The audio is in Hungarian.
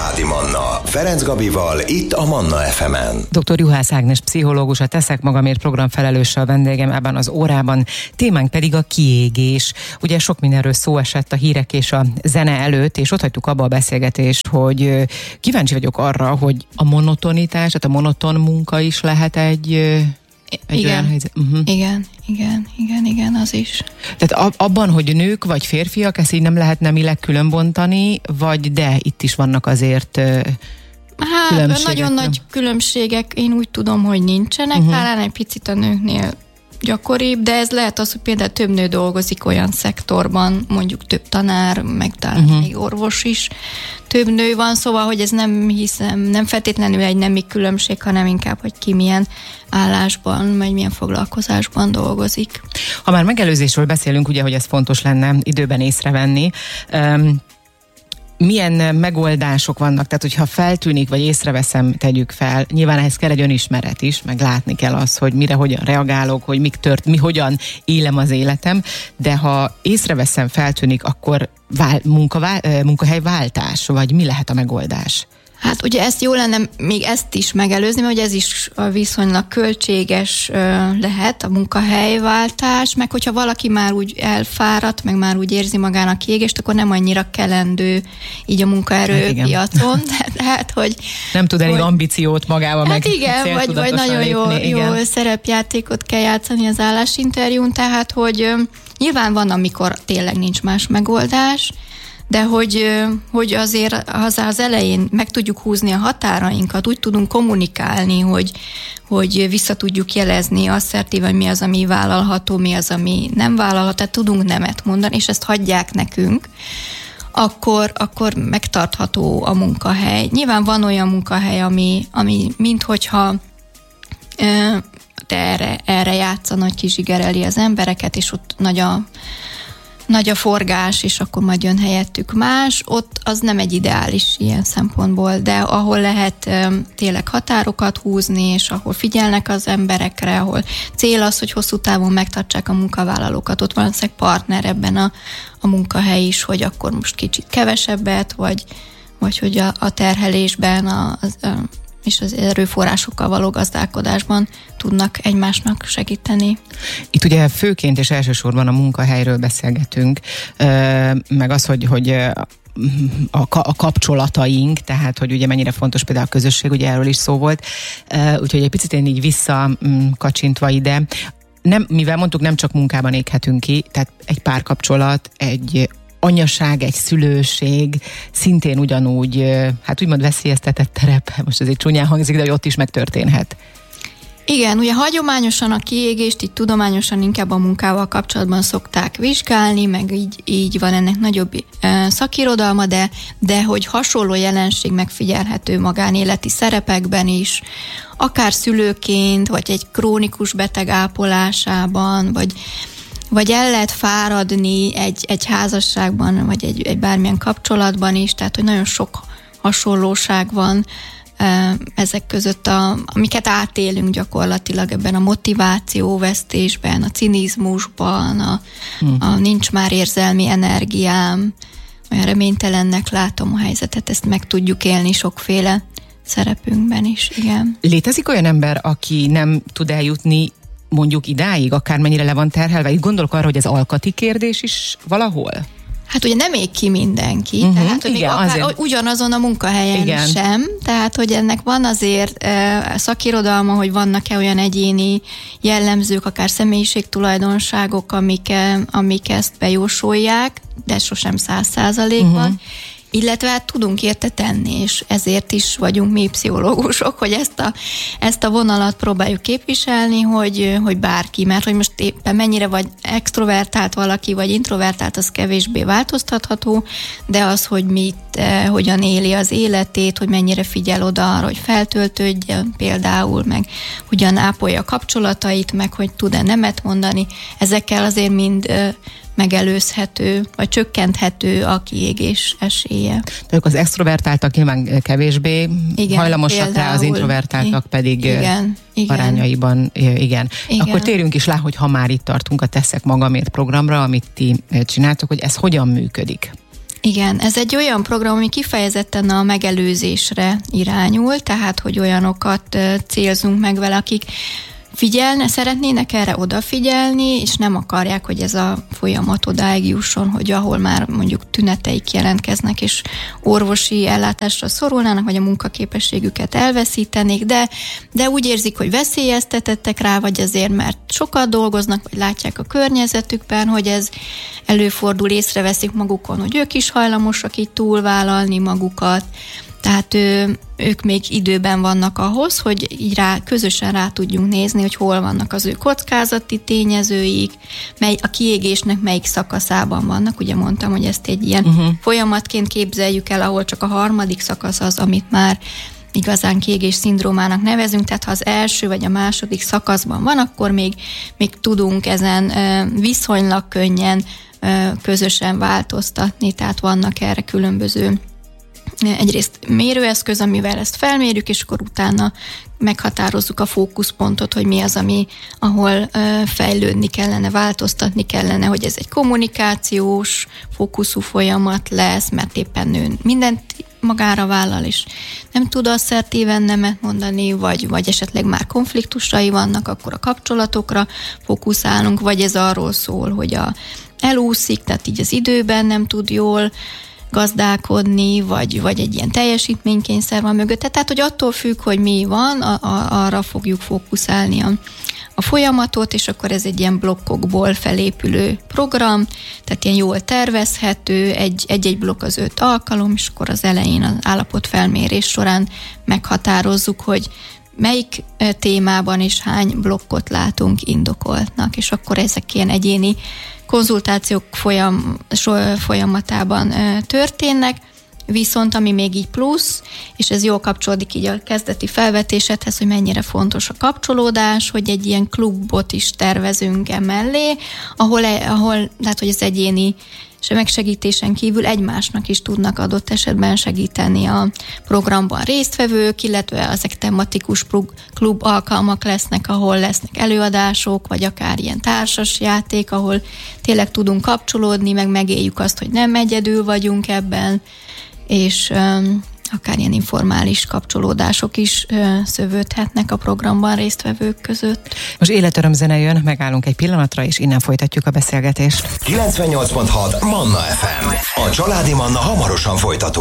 Családi Manna. Ferenc Gabival, itt a Manna FM-en. Dr. Juhász Ágnes pszichológus, a Teszek Magamért program felelőse a vendégem ebben az órában. Témánk pedig a kiégés. Ugye sok mindenről szó esett a hírek és a zene előtt, és ott hagytuk abba a beszélgetést, hogy kíváncsi vagyok arra, hogy a monotonitás, tehát a monoton munka is lehet egy olyan helyzet. Igen, az is. Tehát abban, hogy nők vagy férfiak, ezt így nem lehet nemileg különbontani, vagy de itt is vannak azért különbségek? Nagyon nagy különbségek, én úgy tudom, hogy nincsenek, talán egy picit a nőknél gyakoribb, de ez lehet az, hogy például több nő dolgozik olyan szektorban, mondjuk több tanár, meg talán még orvos is, több nő van, szóval, hogy ez nem feltétlenül egy nemi különbség, hanem inkább, hogy ki milyen állásban, vagy milyen foglalkozásban dolgozik. Ha már megelőzésről beszélünk, ugye, hogy ez fontos lenne időben észrevenni, milyen megoldások vannak? Tehát, hogyha feltűnik, vagy észreveszem, tegyük fel, nyilván ehhez kell egy önismeret is, meg látni kell azt, hogy mire, hogyan reagálok, hogy hogyan élem az életem, de ha észreveszem, feltűnik, akkor munkahelyváltás, vagy mi lehet a megoldás? Hát ugye ezt jó lenne még ezt is megelőzni, mert ez is viszonylag költséges lehet, a munkahelyváltás, meg hogyha valaki már úgy elfáradt, meg már úgy érzi magának kiégést, akkor nem annyira kelendő így a munkaerőpiacon. Tehát, hogy nem tud elég ambíciót magával meg. Hát igen, vagy nagyon jó szerepjátékot kell játszani az állásinterjún, tehát hogy nyilván van, amikor tényleg nincs más megoldás, de hogy azért az elején meg tudjuk húzni a határainkat, úgy tudunk kommunikálni, hogy vissza tudjuk jelezni asszertíven, hogy mi az, ami vállalható, mi az, ami nem vállalható, tehát tudunk nemet mondani, és ezt hagyják nekünk, akkor megtartható a munkahely. Nyilván van olyan munkahely, ami minthogyha erre játszana, hogy kizsigereli az embereket, és ott nagy a forgás, és akkor majd jön helyettük más, ott az nem egy ideális ilyen szempontból, de ahol lehet tényleg határokat húzni, és ahol figyelnek az emberekre, ahol cél az, hogy hosszú távon megtartsák a munkavállalókat, ott van egy partner ebben a munkahely is, hogy akkor most kicsit kevesebbet, vagy hogy a terhelésben és az erőforrásokkal való gazdálkodásban tudnak egymásnak segíteni. Itt ugye főként és elsősorban a munkahelyről beszélgetünk, meg az, hogy a kapcsolataink, tehát, hogy ugye mennyire fontos például a közösség, ugye erről is szó volt, úgyhogy egy picit én így visszakacsintva ide, mivel mondtuk, nem csak munkában éghetünk ki, tehát egy párkapcsolat, egy anyaság, egy szülőség szintén ugyanúgy, hát úgymond veszélyeztetett terep, most ez egy csúnyán hangzik, de hogy ott is megtörténhet. Igen, ugye hagyományosan a kiégést így tudományosan inkább a munkával kapcsolatban szokták vizsgálni, meg így van ennek nagyobb szakirodalma, de hogy hasonló jelenség megfigyelhető magánéleti szerepekben is, akár szülőként, vagy egy krónikus beteg ápolásában, vagy el lehet fáradni egy házasságban, vagy egy bármilyen kapcsolatban is, tehát hogy nagyon sok hasonlóság van ezek között, amiket átélünk gyakorlatilag ebben a motivációvesztésben, a cinizmusban, a nincs már érzelmi energiám, olyan reménytelennek látom a helyzetet, ezt meg tudjuk élni sokféle szerepünkben is, igen. Létezik olyan ember, aki nem tud eljutni mondjuk idáig, akármennyire le van terhelve? Itt gondolok arra, hogy ez alkati kérdés is valahol? Hát ugye nem ég ki mindenki, tehát hogy igen, akár ugyanazon a munkahelyen sem, tehát hogy ennek van azért szakirodalma, hogy vannak-e olyan egyéni jellemzők, akár személyiségtulajdonságok, amik ezt bejósolják, de sosem 100%-ban. Illetve hát tudunk érte tenni, és ezért is vagyunk mi pszichológusok, hogy ezt a vonalat próbáljuk képviselni, hogy bárki, mert hogy most éppen mennyire vagy extrovertált valaki, vagy introvertált, az kevésbé változtatható, de az, hogy hogyan éli az életét, hogy mennyire figyel oda arra, hogy feltöltődjön például, meg hogyan ápolja a kapcsolatait, meg hogy tud-e nemet mondani, ezekkel azért mind megelőzhető, vagy csökkenthető a kiégés esélye. Tehát az extrovertáltak nyilván kevésbé hajlamosak rá, az introvertáltak pedig arányaiban, igen. Akkor térjünk is rá, hogy ha már itt tartunk a Teszek Magamért programra, amit ti csináltok, hogy ez hogyan működik? Igen, ez egy olyan program, ami kifejezetten a megelőzésre irányul, tehát hogy olyanokat célzunk meg vele, akik szeretnének erre odafigyelni, és nem akarják, hogy ez a folyamat odáig jusson, hogy ahol már mondjuk tüneteik jelentkeznek, és orvosi ellátásra szorulnának, vagy a munkaképességüket elveszítenék, de úgy érzik, hogy veszélyeztetettek rá, vagy azért, mert sokat dolgoznak, vagy látják a környezetükben, hogy ez előfordul, észreveszik magukon, hogy ők is hajlamosak így túlvállalni magukat. Tehát ők még időben vannak ahhoz, hogy így közösen rá tudjunk nézni, hogy hol vannak az ő kockázati tényezőik, a kiégésnek melyik szakaszában vannak. Ugye mondtam, hogy ezt egy ilyen folyamatként képzeljük el, ahol csak a harmadik szakasz az, amit már igazán kiégés szindrómának nevezünk, tehát ha az első vagy a második szakaszban van, akkor még tudunk ezen viszonylag könnyen közösen változtatni, tehát vannak erre különböző egyrészt mérőeszköz, amivel ezt felmérjük, és akkor utána meghatározzuk a fókuszpontot, hogy mi az, ahol fejlődni kellene, változtatni kellene, hogy ez egy kommunikációs fókuszú folyamat lesz, mert éppen nő mindent magára vállal, és nem tud asszertíven nemet mondani, vagy esetleg már konfliktusai vannak, akkor a kapcsolatokra fókuszálunk, vagy ez arról szól, hogy elúszik, tehát így az időben nem tud jól gazdálkodni, vagy egy ilyen teljesítménykényszer van mögötte. Tehát, hogy attól függ, hogy mi van, arra fogjuk fókuszálni a folyamatot, és akkor ez egy ilyen blokkokból felépülő program, tehát ilyen jól tervezhető, egy blokk az 5 alkalom, és akkor az elején az állapotfelmérés során meghatározzuk, hogy melyik témában és hány blokkot látunk indokoltnak, és akkor ezek ilyen egyéni konzultációk folyamatában történnek, viszont ami még így plusz, és ez jól kapcsolódik így a kezdeti felvetésedhez, hogy mennyire fontos a kapcsolódás, hogy egy ilyen klubot is tervezünk emellé, ahol hát, hogy az egyéni megsegítésen kívül egymásnak is tudnak adott esetben segíteni a programban résztvevők, illetve ezek tematikus klub alkalmak lesznek, ahol lesznek előadások, vagy akár ilyen társas játék, ahol tényleg tudunk kapcsolódni, meg megéljük azt, hogy nem egyedül vagyunk ebben, és akár ilyen informális kapcsolódások is szövődhetnek a programban résztvevők között. Most életöröm zene jön, megállunk egy pillanatra, és innen folytatjuk a beszélgetést. 98.6 Manna FM. A Családi Manna hamarosan folytatódik.